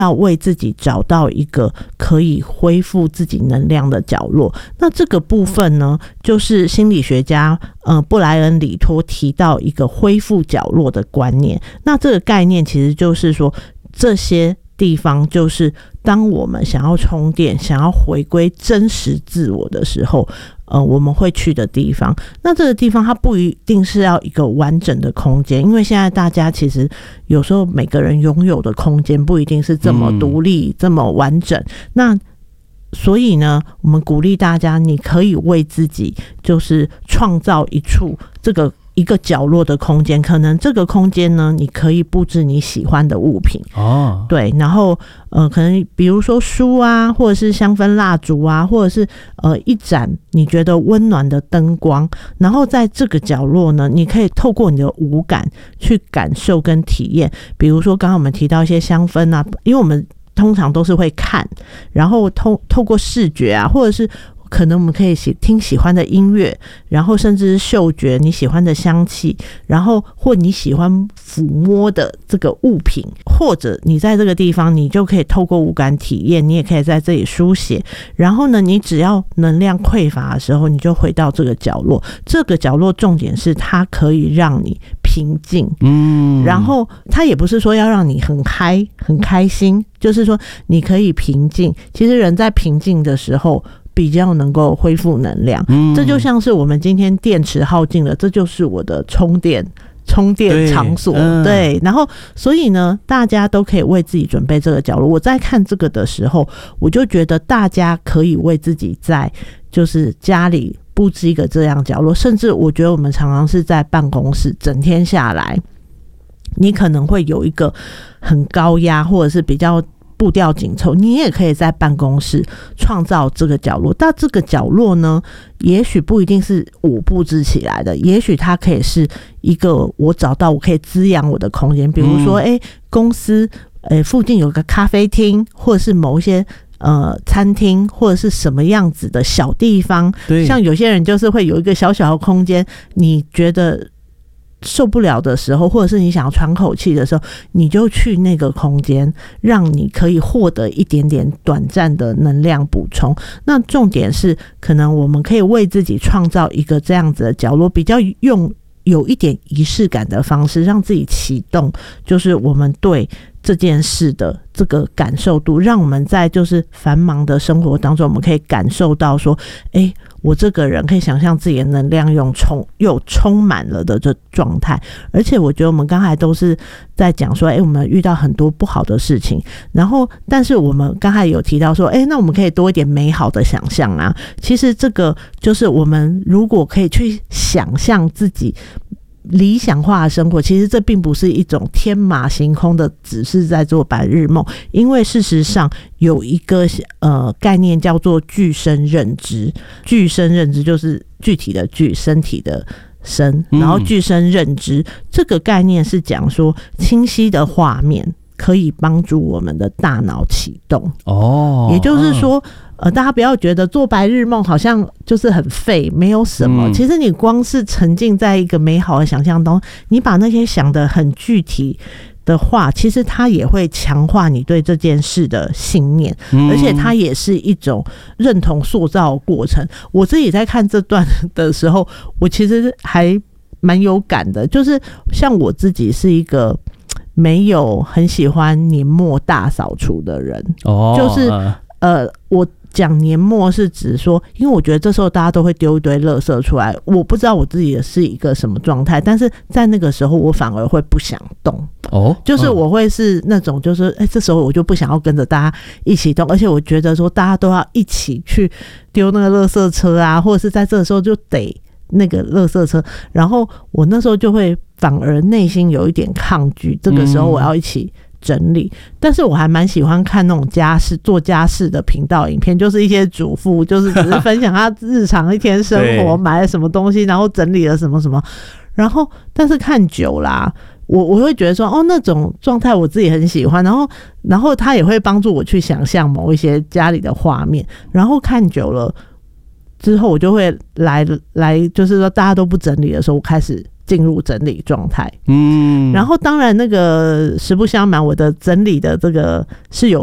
要为自己找到一个可以恢复自己能量的角落。那这个部分呢，就是心理学家布莱恩·里托提到一个恢复角落的观念。那这个概念其实就是说，这些地方就是当我们想要充电，想要回归真实自我的时候，我们会去的地方。那这个地方它不一定是要一个完整的空间，因为现在大家其实有时候每个人拥有的空间不一定是这么独立、这么完整。那所以呢，我们鼓励大家，你可以为自己就是创造一处一个角落的空间，可能这个空间呢，你可以布置你喜欢的物品对，然后可能比如说书啊，或者是香氛蜡烛啊，或者是一盏你觉得温暖的灯光，然后在这个角落呢，你可以透过你的五感去感受跟体验。比如说刚刚我们提到一些香氛啊，因为我们通常都是会看，然后透过视觉啊，或者是可能我们可以听喜欢的音乐，然后甚至是嗅觉你喜欢的香气，然后或你喜欢抚摸的这个物品，或者你在这个地方你就可以透过五感体验，你也可以在这里书写。然后呢，你只要能量匮乏的时候，你就回到这个角落。这个角落重点是它可以让你平静，然后它也不是说要让你很嗨很开心，就是说你可以平静。其实人在平静的时候比较能够恢复能量，这就像是我们今天电池耗尽了，这就是我的充电场所，对，然后所以呢，大家都可以为自己准备这个角落。我在看这个的时候，我就觉得大家可以为自己在就是家里布置一个这样角落，甚至我觉得我们常常是在办公室整天下来，你可能会有一个很高压或者是比较步调紧凑，你也可以在办公室创造这个角落。但这个角落呢，也许不一定是我布置起来的，也许它可以是一个我找到我可以滋养我的空间。比如说公司附近有个咖啡厅，或者是某一些餐厅，或者是什么样子的小地方。像有些人就是会有一个小小的空间，你觉得受不了的时候，或者是你想要喘口气的时候，你就去那个空间，让你可以获得一点点短暂的能量补充。那重点是，可能我们可以为自己创造一个这样子的角落，比较有一点仪式感的方式，让自己启动，就是我们对这件事的这个感受度，让我们在就是繁忙的生活当中，我们可以感受到说，我这个人可以想象自己的能量又充满了的这状态。而且我觉得我们刚才都是在讲说，我们遇到很多不好的事情，然后但是我们刚才有提到说，那我们可以多一点美好的想象啊。其实这个就是我们如果可以去想象自己理想化的生活，其实这并不是一种天马行空的只是在做白日梦，因为事实上有一个概念叫做具身认知。具身认知就是具体的具，身体的身，然后具身认知这个概念是讲说清晰的画面可以帮助我们的大脑启动。也就是说大家不要觉得做白日梦好像就是很废，没有什么。其实你光是沉浸在一个美好的想象中，你把那些想得很具体的话，其实它也会强化你对这件事的信念，而且它也是一种认同塑造的过程。我自己在看这段的时候，我其实还蛮有感的，就是像我自己是一个没有很喜欢年末大扫除的人，就是我讲年末是指说，因为我觉得这时候大家都会丢一堆垃圾出来，我不知道我自己是一个什么状态，但是在那个时候我反而会不想动。就是我会是那种就是这时候我就不想要跟着大家一起动，而且我觉得说大家都要一起去丢那个垃圾车啊，或者是在这个时候就得那个垃圾车，然后我那时候就会反而内心有一点抗拒，这个时候我要一起整理。但是我还蛮喜欢看那种做家事的频道影片，就是一些主妇就是只是分享她日常一天生活买了什么东西，然后整理了什么什么，然后但是看久啦，我会觉得说那种状态我自己很喜欢，然后它也会帮助我去想象某一些家里的画面，然后看久了之后我就会来就是说大家都不整理的时候，我开始进入整理状态。 嗯， 然后当然那个实不相瞒，我的整理的这个是有